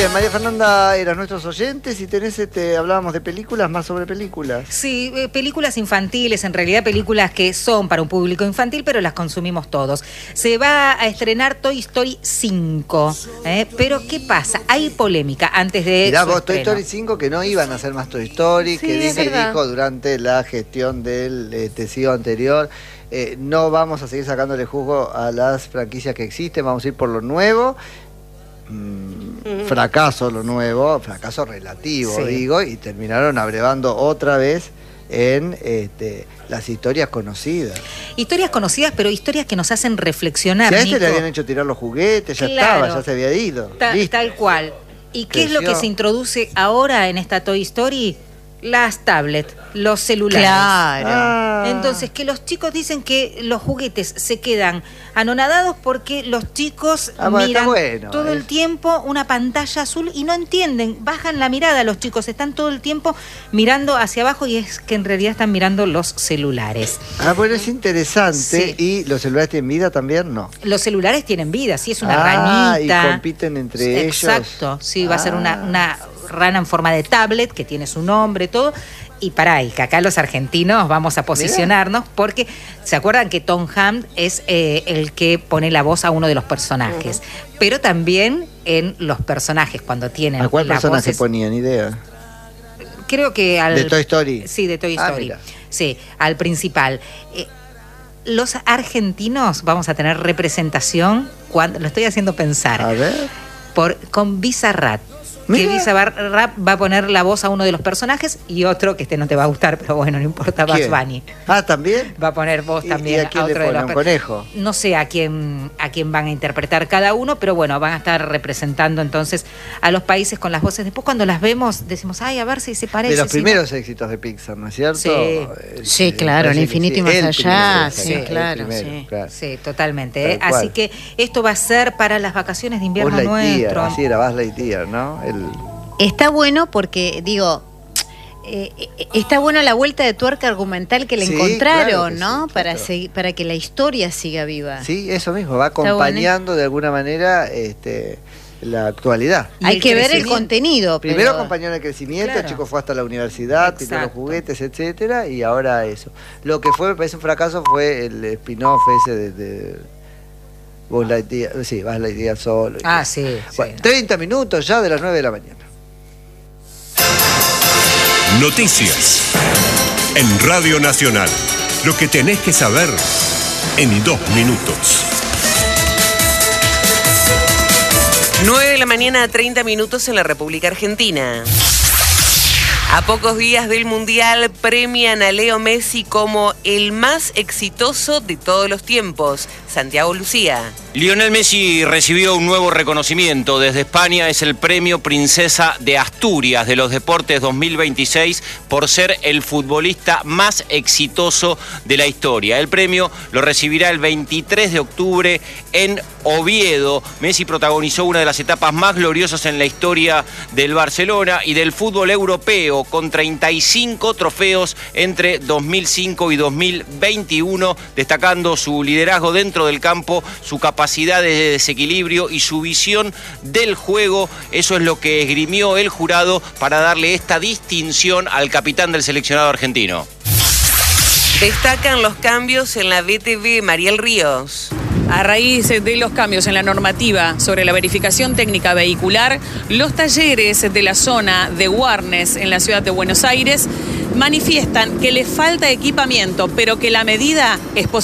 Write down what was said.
María Fernanda, eras nuestros oyentes y tenés, hablábamos de películas, más sobre películas. Sí, películas infantiles, en realidad películas que son para un público infantil, pero las consumimos todos. Se va a estrenar Toy Story 5, pero ¿qué pasa? Hay polémica antes de Mirá su vos, estreno. Toy Story 5, que no iban a hacer más Toy Story, Sí, que es Disney verdad. dijo durante la gestión del CEO anterior, no vamos a seguir sacándole jugo a las franquicias que existen, vamos a ir por lo nuevo. Fracaso lo nuevo, fracaso relativo, Sí. digo, y terminaron abrevando otra vez en las historias conocidas. Historias conocidas, pero historias que nos hacen reflexionar, Si a este Nico. le habían hecho tirar los juguetes, ya Claro. estaba, ya se había ido. Listo. Tal cual. ¿Y qué es lo que Creció. se introduce ahora en esta Toy Story? Las tablets, los celulares. Claro. Ah. Entonces, que los chicos dicen que los juguetes se quedan anonadados porque los chicos Bueno, está miran bueno, todo el tiempo una pantalla azul y no entienden, bajan la mirada los chicos, están todo el tiempo mirando hacia abajo y es que en realidad están mirando los celulares. Bueno, es interesante. Sí. ¿Y los celulares tienen vida también? No. Los celulares tienen vida, sí, es una ranita. Y compiten entre ellos. Exacto, sí, va a ser una rana en forma de tablet que tiene su nombre, todo. Y pará, y que acá los argentinos vamos a posicionarnos porque se acuerdan que Tom Hanks es el que pone la voz a uno de los personajes, pero también en los personajes cuando tienen ¿A cuál las personaje voces, ponían idea? creo que al ¿De Toy Story? Sí, de Toy Story. Mira. Sí, al principal. Los argentinos vamos a tener representación cuando lo estoy haciendo pensar A ver. con Bizarrap. Que Mira. Bizarrap va a poner la voz a uno de los personajes y otro que no te va a gustar, pero bueno, no importa, Bugs ¿Quién? Bunny. ¿También? Va a poner voz ¿Y también a quién le otro de pone? los ¿Un conejo? No sé a quién van a interpretar cada uno, pero bueno, van a estar representando entonces a los países con las voces. Después cuando las vemos decimos, ay, a ver si se parece. De los si no. primeros éxitos de Pixar, ¿no es cierto? Sí. Sí, claro, parece El que infinito y más el allá, primero, sí, exacto, claro, el primero, sí. claro. Sí, totalmente. Tal cual. Así que esto va a ser para las vacaciones de invierno Buzz Lightyear, nuestro. así era Buzz Lightyear, ¿no? Está bueno porque, digo, está bueno la vuelta de tuerca argumental que le Sí, encontraron, claro que ¿no? sí, claro. Para que la historia siga viva. Sí, eso mismo, va acompañando de alguna manera la actualidad. Y Hay el que ver el crecimiento. contenido. Primero pero- acompañó en el crecimiento, Claro. el chico fue hasta la universidad, pidió los Exacto. juguetes, etcétera, y ahora eso. Lo que me parece un fracaso fue el spin-off ese de Buzz Lightyear, sí, Buzz Lightyear solo. Sí. Bueno, Sí. 30 minutos ya de las 9 de la mañana. Noticias. En Radio Nacional. Lo que tenés que saber en 2 minutos. 9 de la mañana, 30 minutos en la República Argentina. A pocos días del Mundial premian a Leo Messi como el más exitoso de todos los tiempos. Santiago Lucía. Lionel Messi recibió un nuevo reconocimiento desde España, es el premio Princesa de Asturias de los Deportes 2026 por ser el futbolista más exitoso de la historia. El premio lo recibirá el 23 de octubre en Oviedo. Messi protagonizó una de las etapas más gloriosas en la historia del Barcelona y del fútbol europeo, con 35 trofeos entre 2005 y 2021, destacando su liderazgo dentro del campo, su capacidad de desequilibrio y su visión del juego. Eso es lo que esgrimió el jurado para darle esta distinción al capitán del seleccionado argentino. Destacan los cambios en la BTV. Mariel Ríos. A raíz de los cambios en la normativa sobre la verificación técnica vehicular, los talleres de la zona de Warnes en la ciudad de Buenos Aires manifiestan que les falta equipamiento, pero que la medida es posible.